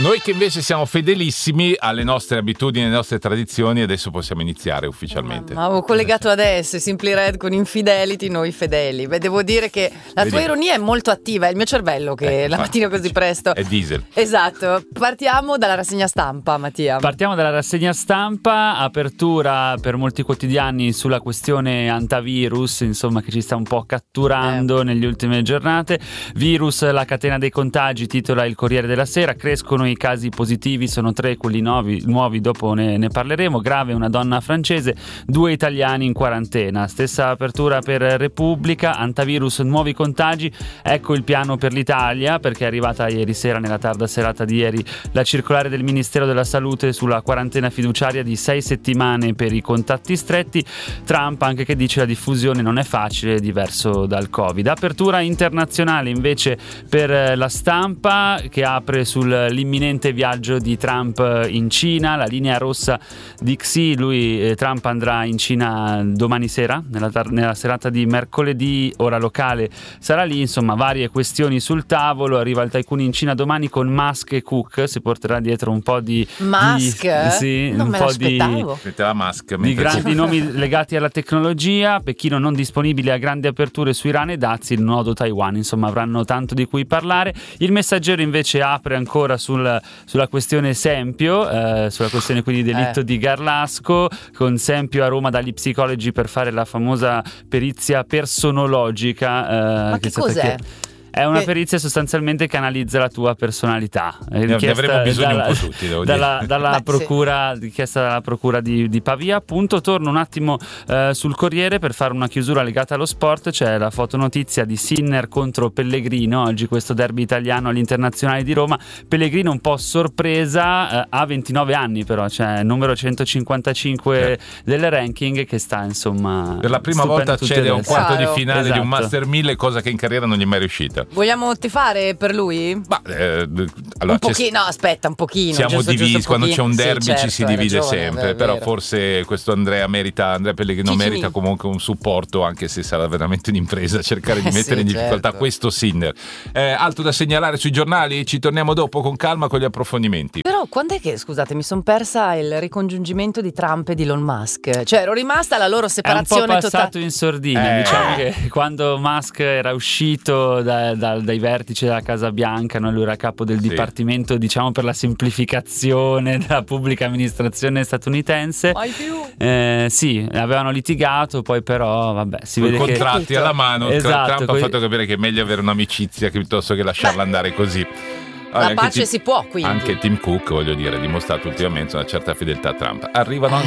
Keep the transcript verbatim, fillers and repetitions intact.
Noi che invece siamo fedelissimi alle nostre abitudini, alle nostre tradizioni, adesso possiamo iniziare ufficialmente. Ma avevo collegato adesso Simply Red con Infidelity, noi fedeli. Beh, devo dire che la Vedi. tua ironia è molto attiva, è il mio cervello che Eh, la fa- mattina così presto. È diesel. Esatto. Partiamo dalla rassegna stampa, Mattia. Partiamo dalla rassegna stampa, apertura per molti quotidiani sulla questione antivirus, insomma, che ci sta un po' catturando Eh. negli ultime giornate. Virus, la catena dei contagi, titola il Corriere della Sera. Crescono i casi positivi, sono tre quelli nuovi, nuovi dopo ne, ne parleremo. Grave una donna francese, due italiani in quarantena. Stessa apertura per Repubblica, antivirus, nuovi contagi, ecco il piano per l'Italia, perché è arrivata ieri sera, nella tarda serata di ieri, la circolare del Ministero della Salute sulla quarantena fiduciaria di sei settimane per i contatti stretti. Trump anche che dice la diffusione non è facile, diverso dal Covid. Apertura internazionale invece per La Stampa, che apre sull'imminente viaggio di Trump in Cina, la linea rossa di Xi. Lui, eh, Trump andrà in Cina domani sera, nella, tar- nella serata di mercoledì, ora locale sarà lì, insomma varie questioni sul tavolo. Arriva il tycoon in Cina domani con Musk e Cook, si porterà dietro un po' di Musk? di, sì, Non un me po' di l'aspettavo. Metteva Musk. di mentre grandi ci- nomi legati alla tecnologia. Pechino non disponibile a grandi aperture su Iran e dazi, il nodo Taiwan, insomma avranno tanto di cui parlare. Il Messaggero invece apre ancora sul, sulla questione Sempio, eh, sulla questione quindi delitto Eh. di Garlasco, con Sempio a Roma dagli psicologi per fare la famosa perizia personologica, eh, Ma che che è stata cos'è? chiesta. È una Che- perizia sostanzialmente che analizza la tua personalità. È Ne- ne richiesta avremo bisogno dalla- un po' tutti, devo dalla, dire. dalla Beh, sì. procura, richiesta dalla procura di, di Pavia. Appunto, torno un attimo eh, sul Corriere per fare una chiusura legata allo sport. C'è la fotonotizia di Sinner contro Pellegrino, oggi questo derby italiano agli internazionali di Roma. Pellegrino un po' sorpresa, eh, ha ventinove anni però, cioè numero centocinquantacinque Eh. del ranking, che sta insomma Per la prima stupendo volta tutti accede a un adesso. quarto di Chiaro. finale di un Esatto. Master mille, cosa che in carriera non gli è mai riuscita. Vogliamo tifare per lui? Ma, eh, d- allora, un c'è- pochino, no, aspetta, un pochino. siamo giusto, divisi, giusto, quando pochino. c'è un Sì, derby certo, ci si hai divide ragione, sempre, è però vero. forse questo Andrea merita, Andrea Pellegrino Cicchini. merita comunque un supporto, anche se sarà veramente un'impresa cercare di Eh, mettere sì, in difficoltà certo. questo Sinner. Eh, altro da segnalare sui giornali? Ci torniamo dopo con calma con gli approfondimenti. Però quando è che, scusate, mi sono persa il ricongiungimento di Trump e di Elon Musk? Cioè ero rimasta alla loro È un separazione po' passato totale. in sordina, Eh. diciamo che quando Musk era uscito da- da- dai vertici della Casa Bianca, no? Lui era capo del Sì. dipartimento, diciamo, per la semplificazione della pubblica amministrazione statunitense. Mai più. Eh, sì, avevano litigato, poi però vabbè, si Con i vede che contratti alla mano, Esatto, Trump coi- ha fatto capire che è meglio avere un'amicizia che piuttosto che lasciarla andare così. La Anche pace Tim- si può, quindi. Anche Tim Cook, voglio dire, ha dimostrato ultimamente una certa fedeltà a Trump. Arrivano